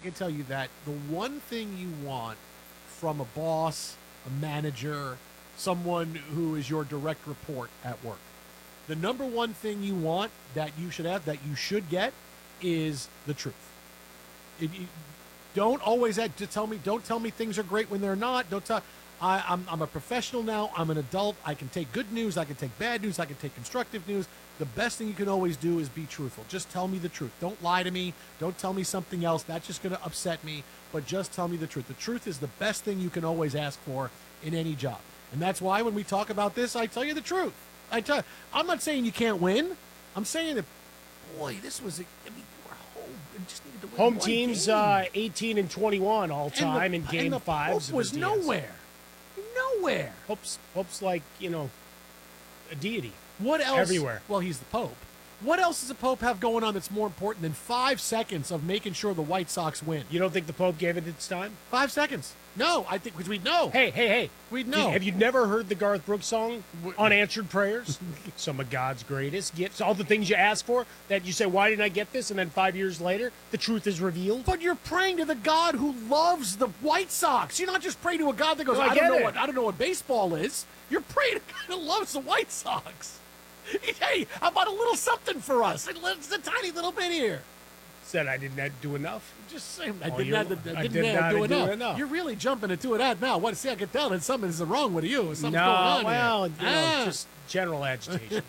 can tell you that the one thing you want from a boss, a manager, someone who is your direct report at work, the number one thing you want that you should have, that you should get, is the truth. If you don't always don't tell me things are great when they're not. Don't tell. I'm a professional now. I'm an adult. I can take good news. I can take bad news. I can take constructive news. The best thing you can always do is be truthful. Just tell me the truth. Don't lie to me. Don't tell me something else. That's just going to upset me. But just tell me the truth. The truth is the best thing you can always ask for in any job. And that's why when we talk about this, I tell you the truth. I'm not saying you can't win. I'm saying that, boy, this was, we're home. We just needed to win home one teams, game. 18-21 all time in game fives. Pope was nowhere. Nowhere. Pope's like, a deity. What else? Everywhere. Well, he's the Pope. What else does the Pope have going on that's more important than 5 seconds of making sure the White Sox win? You don't think the Pope gave it its time? 5 seconds. No, I think because we'd know. Hey. We'd know. Have you never heard the Garth Brooks song, Unanswered Prayers? Some of God's greatest gifts. All the things you ask for that you say, why didn't I get this? And then 5 years later, the truth is revealed. But you're praying to the God who loves the White Sox. You're not just praying to a God that goes, I don't know what baseball is. You're praying to a God who loves the White Sox. Hey, how about a little something for us? It's a tiny little bit here. Said I didn't do enough. Just saying, I didn't do enough. You're really jumping into that now. What? See, I can tell that something's wrong with you. Something's going on here. Just general agitation.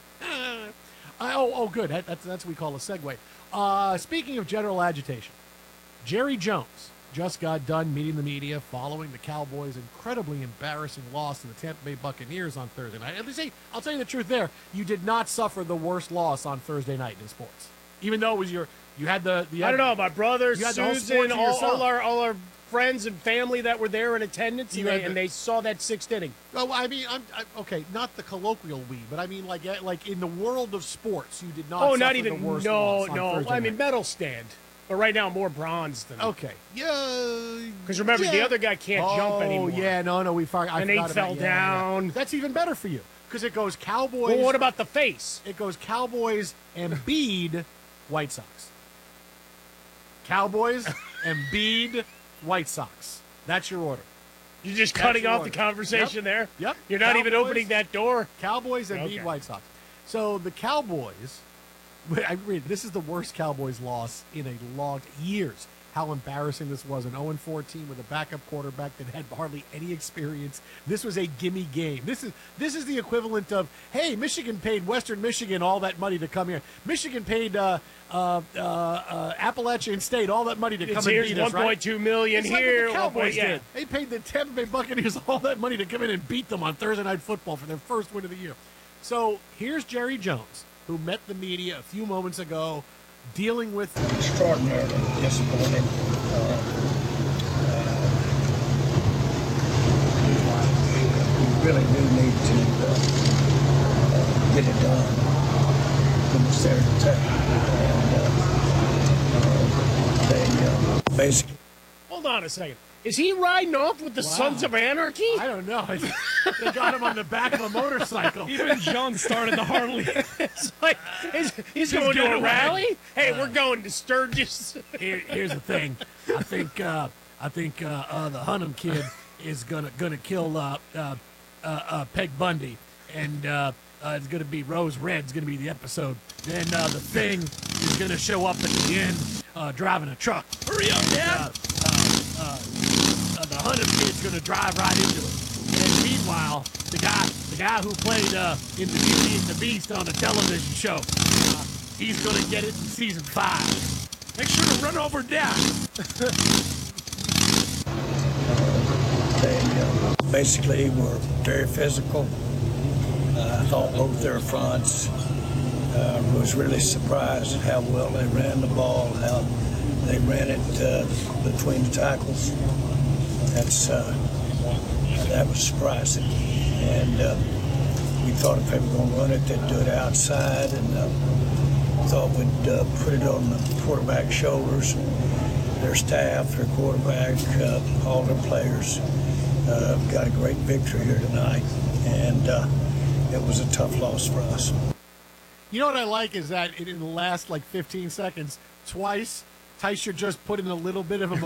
Good. That's what we call a segue. Speaking of general agitation, Jerry Jones just got done meeting the media following the Cowboys' incredibly embarrassing loss to the Tampa Bay Buccaneers on Thursday night. At least, I'll tell you the truth there. You did not suffer the worst loss on Thursday night in sports. Even though it was you had the I don't know, my brother, Susan, all our friends and family that were there in attendance, and they saw that sixth inning. Oh, I mean, okay, not the colloquial we, but I mean, like in the world of sports, you did not. Oh, suffer not even the worst loss on Thursday I mean, night. medal stand. But right now, more bronze than. Okay. Yeah. Because remember, the other guy can't jump anymore. Oh, yeah, no, and he fell down. Yeah. That's even better for you because it goes Cowboys. Well, what about the face? It goes Cowboys, Embiid, White Sox. Cowboys, Embiid, White Sox. That's your order. You're just cutting off the conversation there? Yep. You're not even opening that door? Cowboys, Embiid, White Sox. So the Cowboys, this is the worst Cowboys loss in a long years. How embarrassing this was. An 0-4 team with a backup quarterback that had hardly any experience. This was a gimme game. This is the equivalent of, hey, Michigan paid Western Michigan all that money to come here. Michigan paid Appalachian State all that money to come and beat us, right? $1.2 million it's here. Like what the Cowboys did. They paid the Tampa Bay Buccaneers all that money to come in and beat them on Thursday Night Football for their first win of the year. So here's Jerry Jones, who met the media a few moments ago, dealing with extraordinarily disappointed. We really do need to get it done. It was there to take. And they basically. Hold on a second. Is he riding off with the Sons of Anarchy? I don't know. They got him on the back of a motorcycle. Even John started the Harley. It's like he's going to a rally. Hey, we're going to Sturgis. Here's the thing. I think the Hunnam kid is gonna kill Peg Bundy, and it's gonna be Rose Red's gonna be the episode. Then the Thing is gonna show up at the end driving a truck. Hurry up, Dad! The Hunnam kid's gonna drive right into it. And meanwhile, the guy who played in the Beauty and the Beast on a television show, he's gonna get it in season 5. Make sure to run over Dad. They basically were very physical. I thought both their fronts was really surprised at how well they ran the ball, how they ran it between the tackles. That was surprising. And we thought if they were going to run it, they'd do it outside, and thought we'd put it on the quarterback's shoulders. Their staff, their quarterback, all their players got a great victory here tonight, and it was a tough loss for us. You know what I like is that in the last 15 seconds, twice, Teicher just put in a little bit of a